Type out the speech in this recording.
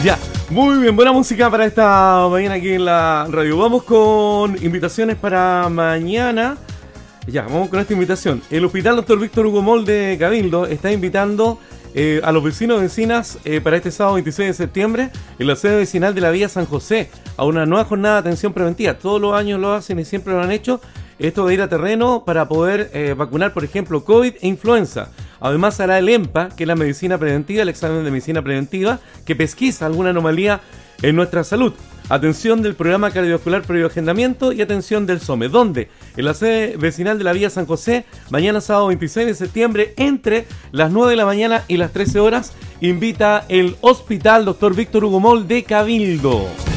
Ya, muy bien, buena música para esta mañana aquí en la radio. Vamos con invitaciones para mañana. Ya, vamos con esta invitación. El Hospital Dr. Víctor Hugo Moll de Cabildo está invitando a los vecinos y vecinas para este sábado 26 de septiembre en la sede vecinal de la Villa San José a una nueva jornada de atención preventiva. Todos los años lo hacen y siempre lo han hecho. Esto de ir a terreno para poder vacunar, por ejemplo, COVID e influenza. Además hará el EMPA, que es la medicina preventiva, el examen de medicina preventiva, que pesquisa alguna anomalía en nuestra salud. Atención del programa cardiovascular previo agendamiento y atención del SOME. ¿Dónde? En la sede vecinal de la Villa San José, mañana sábado 26 de septiembre, entre las 9 de la mañana y las 13 horas, invita el Hospital Dr. Víctor Hugo Moll de Cabildo.